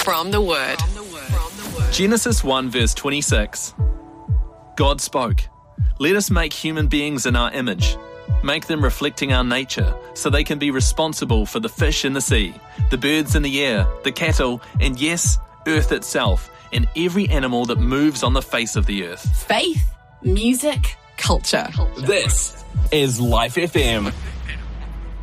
From the Word. Genesis 1 verse 26. God spoke, "Let us make human beings in our image. Make them reflecting our nature, so they can be responsible for the fish in the sea, the birds in the air, the cattle, and yes, earth itself, and every animal that moves on the face of the earth." Faith, music, culture. This is Life FM.